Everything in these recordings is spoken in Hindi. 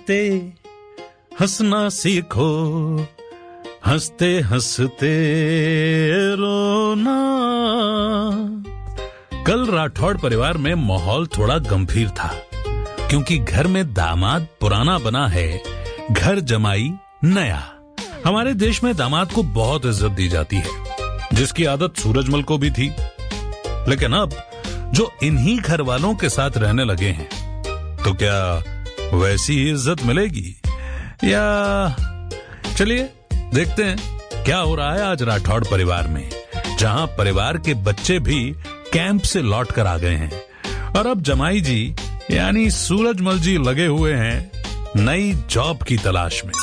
हंसते हंसना सीखो, हंसते हंसते रोना। कल राठौड़ परिवार में माहौल थोड़ा गंभीर था, क्योंकि घर में दामाद पुराना बना है, घर जमाई नया। हमारे देश में दामाद को बहुत इज्जत दी जाती है, जिसकी आदत सूरजमल को भी थी। लेकिन अब जो इन्हीं घर वालों के साथ रहने लगे हैं, तो क्या वैसी ही इज्जत मिलेगी या? चलिए देखते हैं क्या हो रहा है आज राठौड़ परिवार में, जहां परिवार के बच्चे भी कैंप से लौट कर आ गए हैं और अब जमाई जी यानी सूरजमल जी लगे हुए हैं नई जॉब की तलाश में।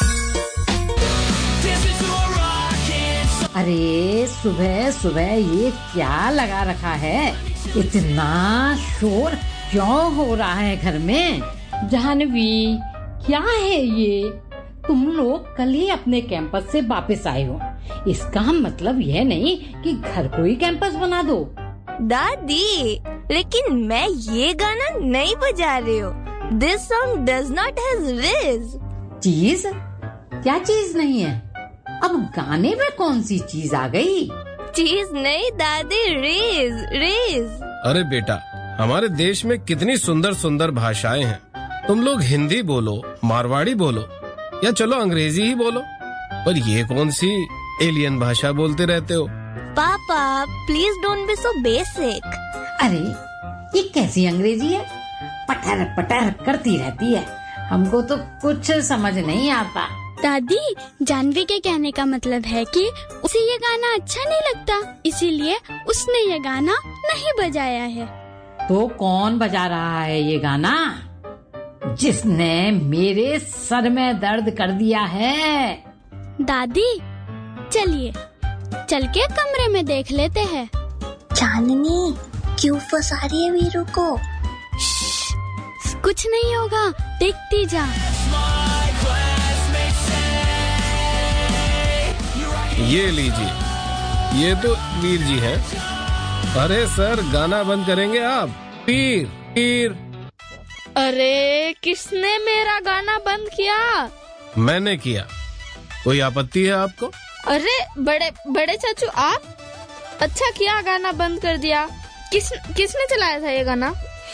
अरे सुबह सुबह ये क्या लगा रखा है? इतना शोर क्यों हो रहा है घर में? जाह्नवी, क्या है ये? तुम लोग कल ही अपने कैंपस से वापस आए हो, इसका मतलब यह नहीं कि घर को ही कैंपस बना दो। दादी, लेकिन मैं ये गाना नहीं बजा रही हूँ। This song does not has riz। चीज? क्या चीज नहीं है? अब गाने में कौन सी चीज आ गई? चीज नहीं दादी, रिज रिज। अरे बेटा, हमारे देश में कितनी सुंदर सुंदर भाषाएं हैं। तुम लोग हिंदी बोलो, मारवाड़ी बोलो या चलो अंग्रेजी ही बोलो, पर ये कौन सी एलियन भाषा बोलते रहते हो? पापा please don't be so basic. अरे ये कैसी अंग्रेजी है? पटर पटर करती रहती है, हमको तो कुछ समझ नहीं आता। दादी, जाह्नवी के कहने का मतलब है कि उसे ये गाना अच्छा नहीं लगता, इसीलिए उसने ये गाना नहीं बजाया है। तो कौन बजा रहा है ये गाना, जिसने मेरे सर में दर्द कर दिया है? दादी, चलिए चल के कमरे में देख लेते हैं। चांदनी, क्यों फंसा रही है वीरू को? कुछ नहीं होगा, देखती जा। ये लीजिए, ये तो वीर जी हैं। अरे सर, गाना बंद करेंगे आप? पीर पीर। अरे किसने मेरा गाना बंद किया? मैंने किया। कोई आपत्ति है आपको? अरे बड़े चाचू, आप? अच्छा किया गाना बंद कर दिया। किसने चलाया था ये गाना?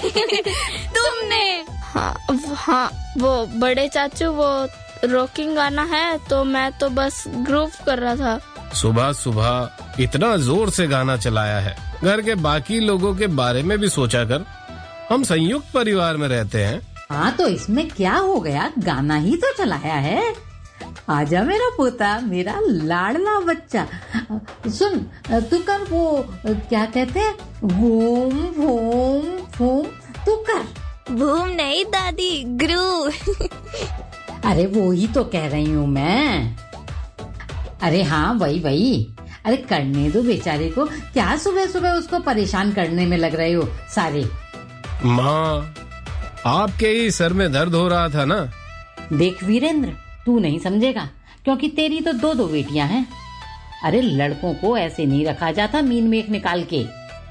तुमने। हाँ, वो बड़े चाचू, वो रॉकिंग गाना है, तो मैं तो बस ग्रूव कर रहा था। सुबह सुबह इतना जोर से गाना चलाया है, घर के बाकी लोगों के बारे में भी सोचा कर। हम संयुक्त परिवार में रहते हैं। हाँ तो इसमें क्या हो गया, गाना ही तो चलाया है। आजा मेरा पोता, मेरा लाडला बच्चा। सुन, तू कर वो क्या कहते हैं, भूम भूम भूम, तू कर। भूम नहीं दादी, ग्रू। अरे वो ही तो कह रही हूँ मैं। अरे हाँ, वही। अरे करने दो बेचारे को, क्या सुबह सुबह उसको परेशान करने में लग रहे हो सारे। माँ, आपके ही सर में दर्द हो रहा था ना। देख वीरेंद्र, तू नहीं समझेगा, क्योंकि तेरी तो दो बेटियां हैं। अरे लड़कों को ऐसे नहीं रखा जाता मीन मेख निकाल के।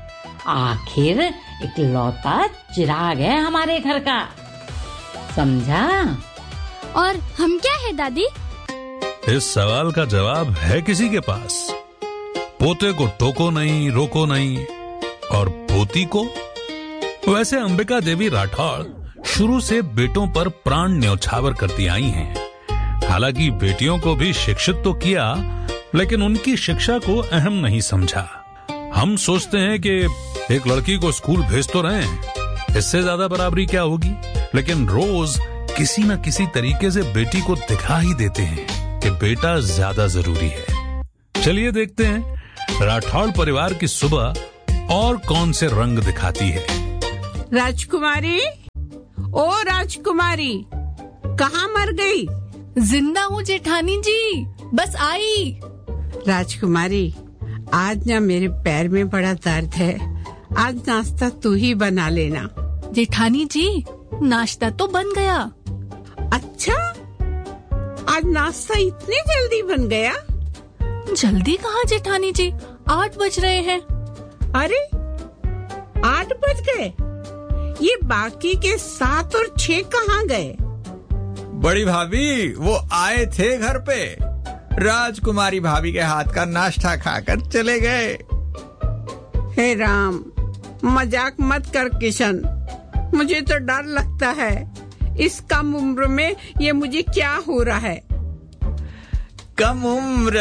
आखिर इकलौता चिराग है हमारे घर का, समझा? और हम क्या है दादी? इस सवाल का जवाब है किसी के पास? पोते को टोको नहीं, रोको नहीं, और पोती को? वैसे अंबिका देवी राठौड़ शुरू से बेटों पर प्राण न्यौछावर करती आई हैं। हालांकि बेटियों को भी शिक्षित तो किया, लेकिन उनकी शिक्षा को अहम नहीं समझा। हम सोचते हैं कि एक लड़की को स्कूल भेज तो रहे हैं, इससे ज्यादा बराबरी क्या होगी, लेकिन रोज किसी न किसी तरीके से बेटी को दिखा ही देते हैं कि बेटा ज्यादा जरूरी है। चलिए देखते हैं राठौड़ परिवार की सुबह और कौन से रंग दिखाती है। राजकुमारी, ओ राजकुमारी, कहाँ मर गई? जिंदा हूँ जेठानी जी, बस आई। राजकुमारी, आज ना मेरे पैर में बड़ा दर्द है, आज नाश्ता तू ही बना लेना। जेठानी जी, नाश्ता तो बन गया। अच्छा, आज नाश्ता इतनी जल्दी बन गया? जल्दी कहाँ जेठानी जी, 8 बज रहे हैं। अरे 8 बज गए? ये बाकी के 7 और 6 कहाँ गए? बड़ी भाभी वो आए थे घर पे, राजकुमारी भाभी के हाथ का नाश्ता खाकर चले गए। हे राम, मजाक मत कर किशन, मुझे तो डर लगता है। इस कम उम्र में ये मुझे क्या हो रहा है? कम उम्र?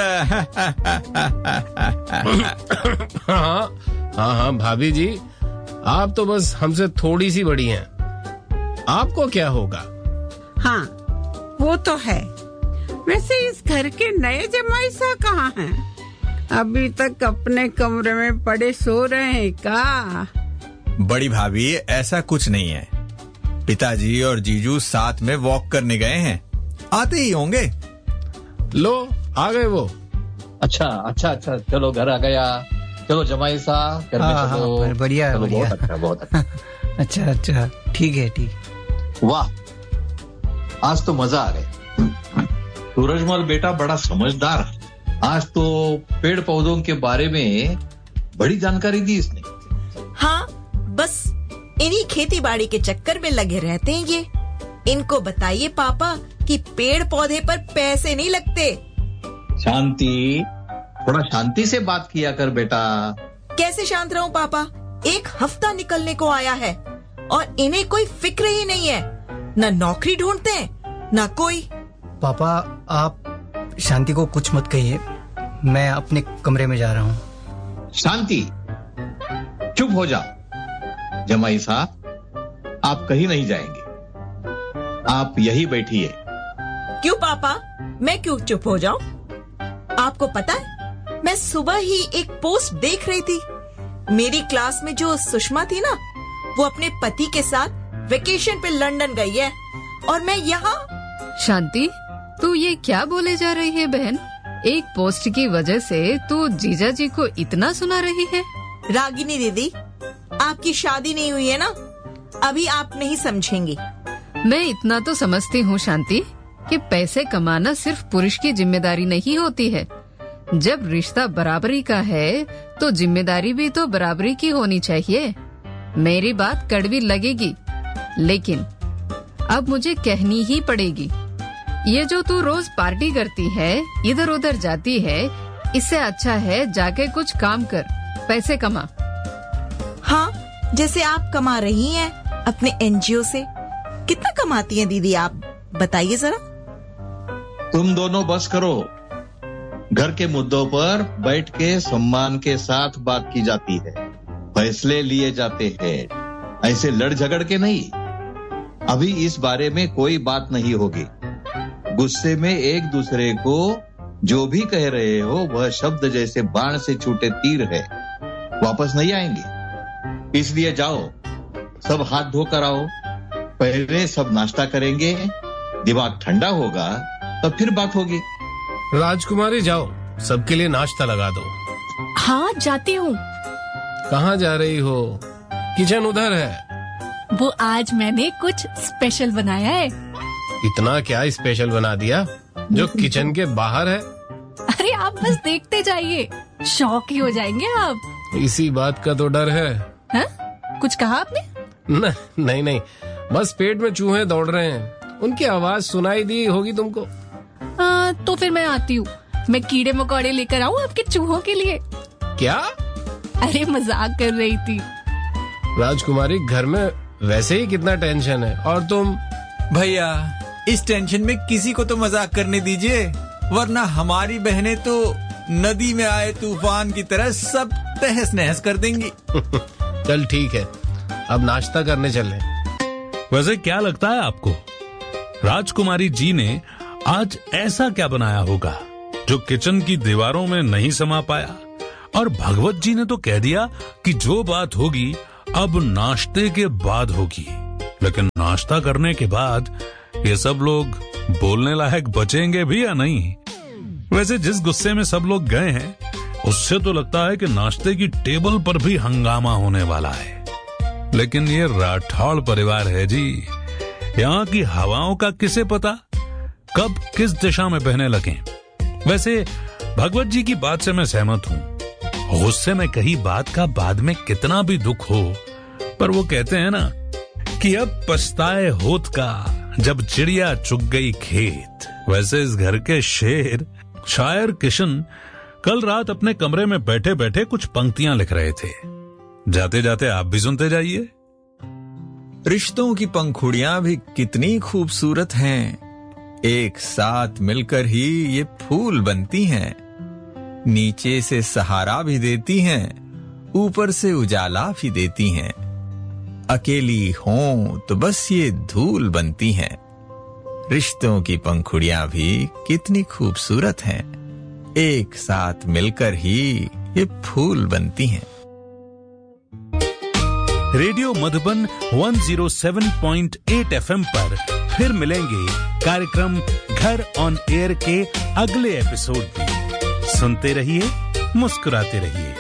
हाँ भाभी जी, आप तो बस हमसे थोड़ी सी बड़ी हैं। आपको क्या होगा? हाँ वो तो है। वैसे इस घर के नए जमाई साहब कहाँ हैं? अभी तक अपने कमरे में पड़े सो रहे हैं का? बड़ी भाभी ऐसा कुछ नहीं है, पिताजी और जीजू साथ में वॉक करने गए हैं, आते ही होंगे। लो आ गए वो। अच्छा, चलो घर आ गया। चलो जमाई साहब घर में चलो। बढ़िया चलो, बढ़िया। बहुत अच्छा। अच्छा ठीक है, ठीक। वाह, आज तो मजा आ गया। सूरजमल बेटा बड़ा समझदार है। आज तो पेड़ पौधों के बारे में बड़ी जानकारी दी इसने। हाँ, बस इन्हीं खेती बाड़ी के चक्कर में लगे रहते हैं ये। इनको बताइए पापा कि पेड़ पौधे पर पैसे नहीं लगते। शांति, थोड़ा शांति से बात किया कर बेटा। कैसे शांत रहूं पापा? एक हफ्ता निकलने को आया है और इन्हें कोई फिक्र ही नहीं है। न नौकरी ढूंढते हैं न कोई। पापा आप शांति को कुछ मत कहिए, मैं अपने कमरे में जा रहा हूँ। शांति चुप हो जाओ। जमाई साहब आप कहीं नहीं जाएंगे, आप यही बैठिए। क्यों पापा, मैं क्यों चुप हो जाऊं? आपको पता है, मैं सुबह ही एक पोस्ट देख रही थी। मेरी क्लास में जो सुषमा थी ना, वो अपने पति के साथ वेकेशन पे लंदन गई है और मैं यहाँ। शांति, तू ये क्या बोले जा रही है बहन? एक पोस्ट की वजह से तू जीजा जी को इतना सुना रही है? रागिनी दीदी, आपकी शादी नहीं हुई है ना, अभी आप नहीं समझेंगी। मैं इतना तो समझती हूँ शांति कि पैसे कमाना सिर्फ पुरुष की जिम्मेदारी नहीं होती है। जब रिश्ता बराबरी का है तो जिम्मेदारी भी तो बराबरी की होनी चाहिए। मेरी बात कड़वी लगेगी, लेकिन अब मुझे कहनी ही पड़ेगी। ये जो तू रोज पार्टी करती है, इधर उधर जाती है, इससे अच्छा है जाके कुछ काम कर, पैसे कमा। हाँ, जैसे आप कमा रही हैं अपने एनजीओ से। कितना कमाती हैं दीदी आप, बताइए जरा। तुम दोनों बस करो। घर के मुद्दों पर बैठ के सम्मान के साथ बात की जाती है, फैसले लिए जाते हैं, ऐसे लड़ झगड़ के नहीं। अभी इस बारे में कोई बात नहीं होगी। गुस्से में एक दूसरे को जो भी कह रहे हो वह शब्द जैसे बाण से छूटे तीर है, वापस नहीं आएंगे। इसलिए जाओ, सब हाथ धोकर आओ। पहले सब नाश्ता करेंगे, दिमाग ठंडा होगा तब फिर बात होगी। राजकुमारी जाओ, सबके लिए नाश्ता लगा दो। हाँ जाती हूँ। कहाँ जा रही हो? किचन उधर है। वो आज मैंने कुछ स्पेशल बनाया है। इतना क्या स्पेशल बना दिया जो किचन के बाहर है? अरे आप बस देखते जाइए, शौक ही हो जाएंगे आप। इसी बात का तो डर है। हा? कुछ कहा आपने? नहीं, बस पेट में चूहे दौड़ रहे हैं, उनकी आवाज सुनाई दी होगी तुमको। तो फिर मैं आती हूँ। मैं कीड़े मकोड़े लेकर आऊँ आपके चूहों के लिए? क्या? अरे मजाक कर रही थी। राजकुमारी, घर में वैसे ही कितना टेंशन है और तुम। भैया, इस टेंशन में किसी को तो मजाक करने दीजिए, वरना हमारी बहनें तो नदी में आए तूफान की तरह सब तहस नहस कर देंगी। चल ठीक है, अब नाश्ता करने चलें। वैसे क्या लगता है आपको, राजकुमारी जी ने आज ऐसा क्या बनाया होगा जो किचन की दीवारों में नहीं समा पाया? और भगवत जी ने तो कह दिया कि जो बात होगी अब नाश्ते के बाद होगी, लेकिन नाश्ता करने के बाद ये सब लोग बोलने लायक बचेंगे भी या नहीं? वैसे जिस गुस्से में सब लोग गए हैं, उससे तो लगता है कि नाश्ते की टेबल पर भी हंगामा होने वाला है। लेकिन ये राठौड़ परिवार है जी, यहाँ की हवाओं का किसे पता कब किस दिशा में बहने लगे। वैसे भगवत जी की बात से मैं सहमत हूँ। गुस्से में कही बात का बाद में कितना भी दुख हो, पर वो कहते हैं ना कि अब पछताए होत का जब चिड़िया चुग गई खेत, वैसे इस घर के शेर शायर किशन कल रात अपने कमरे में बैठे बैठे कुछ पंक्तियां लिख रहे थे। जाते जाते आप भी सुनते जाइए। रिश्तों की पंखुड़ियां भी कितनी खूबसूरत हैं, एक साथ मिलकर ही ये फूल बनती हैं। नीचे से सहारा भी देती हैं, ऊपर से उजाला भी देती हैं। अकेली हों तो बस ये धूल बनती हैं। रिश्तों की पंखुड़ियां भी कितनी खूबसूरत हैं, एक साथ मिलकर ही ये फूल बनती हैं। रेडियो मधुबन 107.8 FM पर फिर मिलेंगे कार्यक्रम घर ऑन एयर के अगले एपिसोड में। सुनते रहिए, मुस्कुराते रहिए।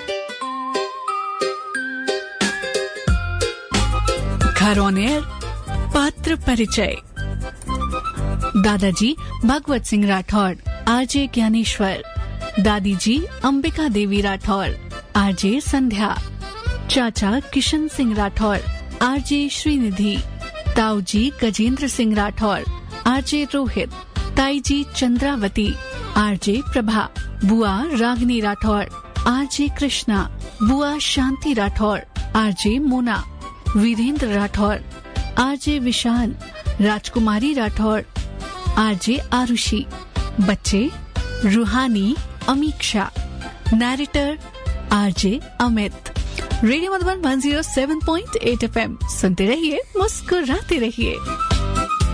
घर ऑन एयर पात्र परिचय। दादाजी भगवत सिंह राठौड़, आरजे ज्ञानेश्वर। दादी जी अंबिका देवी राठौड़, आरजे संध्या। चाचा किशन सिंह राठौड़, आरजे श्रीनिधि। ताऊ जी गजेंद्र सिंह राठौड़, आरजे रोहित। ताई जी चंद्रावती, आरजे प्रभा। बुआ रागनी राठौड़, आरजे कृष्णा। बुआ शांति राठौड़, आरजे मोना। वीरेंद्र राठौड़, आरजे विशाल। राजकुमारी राठौड़, आरजे आरुषि। बच्चे रूहानी, Amiksha. Narrator RJ Amit. Radio Madhuban 107.8 FM सुनते रहिए, मुस्कुराते रहिए।